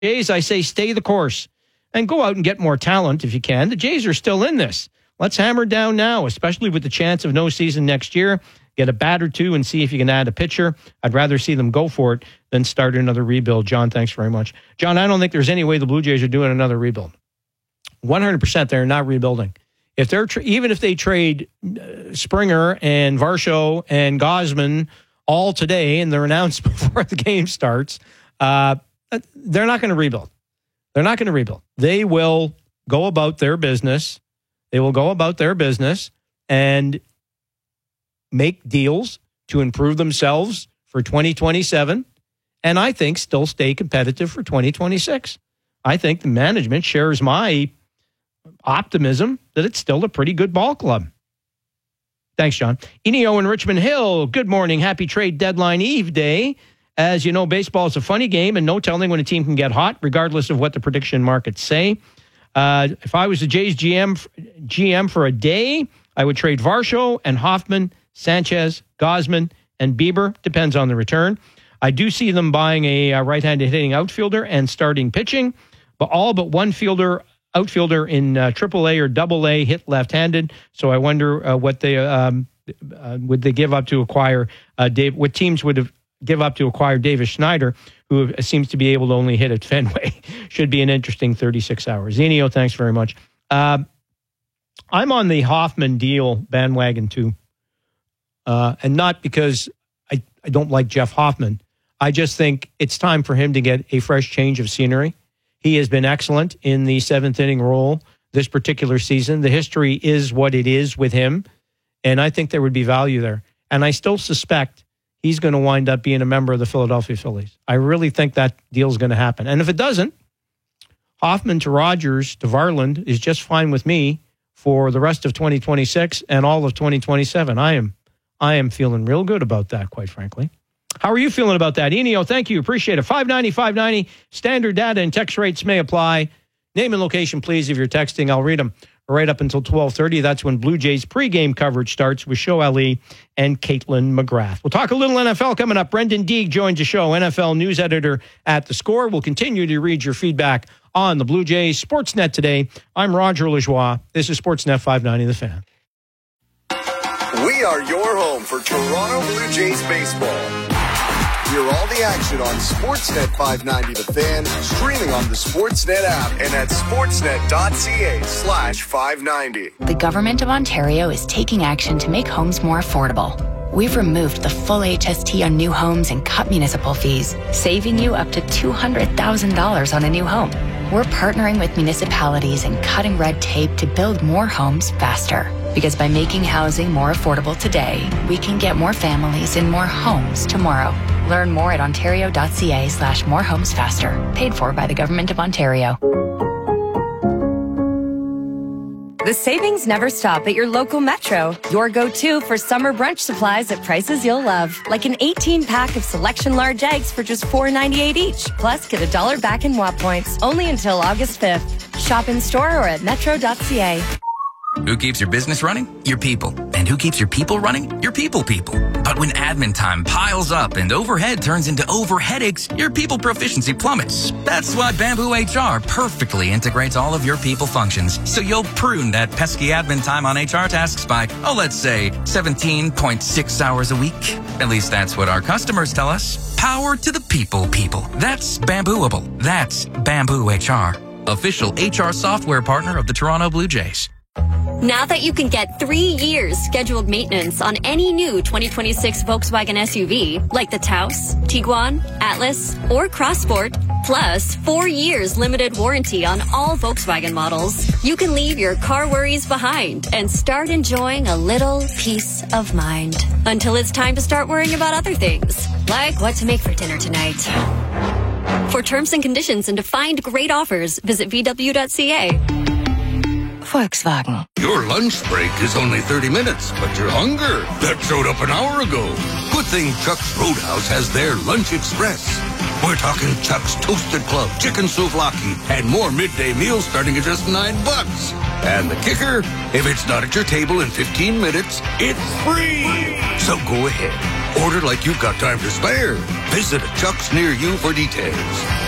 Jays, I say stay the course and go out and get more talent if you can. The Jays are still in this. Let's hammer down now, especially with the chance of no season next year. Get a bat or two and see if you can add a pitcher. I'd rather see them go for it than start another rebuild. John, thanks very much. John, I don't think there's any way the Blue Jays are doing another rebuild. 100% they're not rebuilding. If they're even if they trade Springer and Varsho and Gausman all today and they're announced before the game starts, they're not going to rebuild. They're not going to rebuild. They will go about their business. They will go about their business and make deals to improve themselves for 2027, and I think still stay competitive for 2026. I think the management shares my optimism that it's still a pretty good ball club. Thanks, John. Enio in Richmond Hill, good morning. Happy trade deadline eve day. As you know, baseball is a funny game and no telling when a team can get hot, regardless of what the prediction markets say. If I was the Jays GM for a day, I would trade Varsho and Hoffman, Sanchez, Gausman, and Bieber. Depends on the return. I do see them buying a right-handed hitting outfielder and starting pitching, but all but one outfielder in AAA or AA hit left-handed. So I wonder what they would they give up to acquire what teams would have give up to acquire Davis Schneider, who seems to be able to only hit at Fenway. Should be an interesting 36 hours. Enio, thanks very much. I'm on the Hoffman deal bandwagon too. And not because I don't like Jeff Hoffman. I just think it's time for him to get a fresh change of scenery. He has been excellent in the seventh inning role this particular season. The history is what it is with him, and I think there would be value there. And I still suspect he's going to wind up being a member of the Philadelphia Phillies. I really think that deal is going to happen. And if it doesn't, Hoffman to Rogers to Varland is just fine with me for the rest of 2026 and all of 2027. I am feeling real good about that, quite frankly. How are you feeling about that? Enio, thank you. Appreciate it. 590. Standard data and text rates may apply. Name and location, please, if you're texting. I'll read them right up until 12:30. That's when Blue Jays pregame coverage starts with Show Ali and Caitlin McGrath. We'll talk a little NFL coming up. Brendan Deeg joins the show, NFL news editor at The Score. We'll continue to read your feedback on the Blue Jays. Sportsnet today. I'm Roger Lajoie. This is Sportsnet 590 The Fan. We are your home for Toronto Blue Jays baseball. Hear all the action on Sportsnet 590 The Fan, streaming on the Sportsnet app and at sportsnet.ca/590. The Government of Ontario is taking action to make homes more affordable. We've removed the full HST on new homes and cut municipal fees, saving you up to $200,000 on a new home. We're partnering with municipalities and cutting red tape to build more homes faster. Because by making housing more affordable today, we can get more families in more homes tomorrow. Learn more at ontario.ca/morehomesfaster. Paid for by the Government of Ontario. The savings never stop at your local Metro. Your go-to for summer brunch supplies at prices you'll love. Like an 18-pack of Selection large eggs for just $4.98 each. Plus, get $1 back in WAP points. Only until August 5th. Shop in store or at metro.ca. Who keeps your business running? Your people. And who keeps your people running? Your people. But when admin time piles up and overhead turns into overheadaches, your people proficiency plummets. That's why Bamboo HR perfectly integrates all of your people functions, so you'll prune that pesky admin time on HR tasks by, let's say, 17.6 hours a week. At least that's what our customers tell us. Power to the people. That's Bambooable. That's Bamboo HR. Official HR software partner of the Toronto Blue Jays. Now that you can get 3 years scheduled maintenance on any new 2026 Volkswagen SUV, like the Taos, Tiguan, Atlas, or Crossport, plus 4 years limited warranty on all Volkswagen models, you can leave your car worries behind and start enjoying a little peace of mind. Until it's time to start worrying about other things, like what to make for dinner tonight. For terms and conditions and to find great offers, visit VW.ca. Volkswagen. Your lunch break is only 30 minutes, but your hunger, that showed up an hour ago. Good thing Chuck's Roadhouse has their Lunch Express. We're talking Chuck's Toasted Club, Chicken Souvlaki, and more midday meals starting at just $9. And the kicker, if it's not at your table in 15 minutes, it's free. So go ahead. Order like you've got time to spare. Visit a Chuck's near you for details.